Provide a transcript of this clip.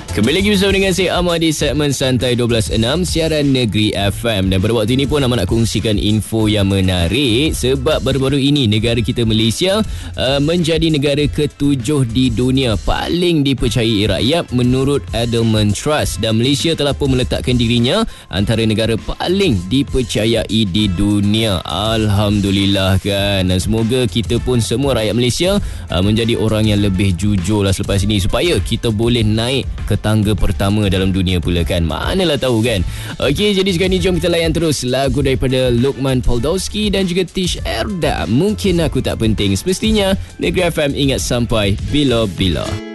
Kembali lagi bersama dengan saya Ahmad di segmen Santai 12.6 siaran Negeri FM. Dan pada waktu ini pun Ahmad nak kongsikan info yang menarik sebab baru-baru ini negara kita Malaysia menjadi negara ke-7 di dunia paling dipercayai rakyat menurut Edelman Trust, dan Malaysia telah pun meletakkan dirinya antara negara paling dipercayai di dunia. Alhamdulillah kan. Dan semoga kita pun semua rakyat Malaysia menjadi orang yang lebih jujur lah selepas ini supaya kita boleh naik ke tangga pertama dalam dunia pula kan. Manalah tahu kan. Okey, jadi sekarang ni jom kita layan terus lagu daripada Luqman Poldowski dan juga Tish Erda, Mungkin Aku Tak Penting. Semestinya Negeri FM ingat sampai bila-bila.